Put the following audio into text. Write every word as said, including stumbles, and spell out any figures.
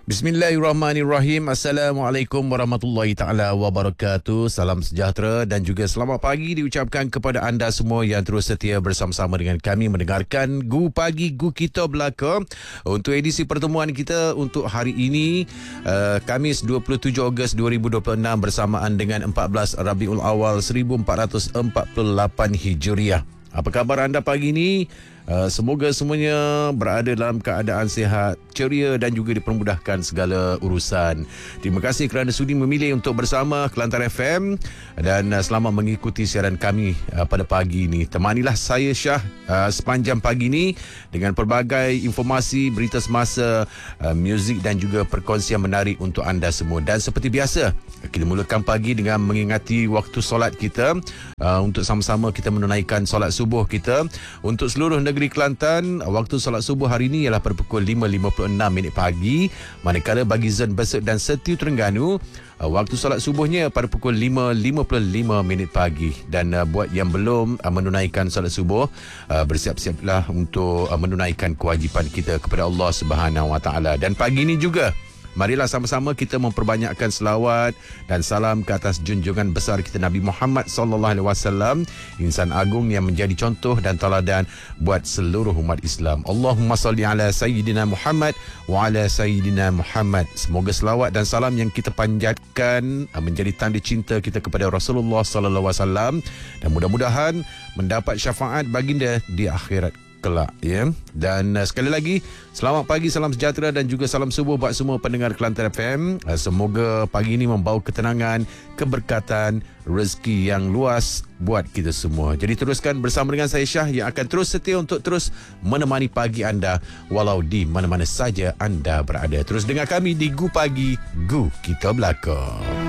Bismillahirrahmanirrahim. Assalamualaikum warahmatullahi taala wabarakatuh. Salam sejahtera dan juga selamat pagi diucapkan kepada anda semua yang terus setia bersama-sama dengan kami mendengarkan Gu Pagi Gu Kita Belaka. Untuk edisi pertemuan kita untuk hari ini, uh, Khamis dua puluh tujuh Ogos dua ribu dua puluh enam bersamaan dengan empat belas Rabiul Awal seribu empat ratus empat puluh lapan Hijriah. Apa khabar anda pagi ini? Uh, semoga semuanya berada dalam keadaan sihat, ceria dan juga dipermudahkan segala urusan. Terima kasih kerana sudi memilih untuk bersama Kelantan F M dan uh, selamat mengikuti siaran kami uh, pada pagi ini. Temanilah saya Syah uh, sepanjang pagi ini dengan pelbagai informasi, berita semasa, uh, muzik dan juga perkongsian menarik untuk anda semua. Dan seperti biasa, kita mulakan pagi dengan mengingati waktu solat kita, uh, untuk sama-sama kita menunaikan solat subuh kita. Untuk seluruh negeri Kelantan, waktu solat subuh hari ini ialah pada pukul lima lima puluh enam minit pagi, manakala bagi zon Besut dan Setiu Terengganu, waktu solat subuhnya pada pukul lima lima puluh lima minit pagi. Dan uh, buat yang belum uh, menunaikan solat subuh, uh, bersiap-siaplah untuk uh, menunaikan kewajipan kita kepada Allah Subhanahu Wa Taala. Dan pagi ini juga, marilah sama-sama kita memperbanyakkan selawat dan salam ke atas junjungan besar kita Nabi Muhammad sallallahu alaihi wasallam, insan agung yang menjadi contoh dan teladan buat seluruh umat Islam. Allahumma salli ala sayyidina Muhammad wa ala sayyidina Muhammad. Semoga selawat dan salam yang kita panjatkan menjadi tanda cinta kita kepada Rasulullah sallallahu alaihi wasallam dan mudah-mudahan mendapat syafaat baginda di akhirat kelak, ya. Dan uh, sekali lagi selamat pagi, salam sejahtera dan juga salam subuh buat semua pendengar Kelantan F M. Uh, semoga pagi ini membawa ketenangan, keberkatan, rezeki yang luas buat kita semua. Jadi teruskan bersama dengan saya Syah yang akan terus setia untuk terus menemani pagi anda walau di mana-mana saja anda berada. Terus dengar kami di Gu Pagi Gu Kita Belaka.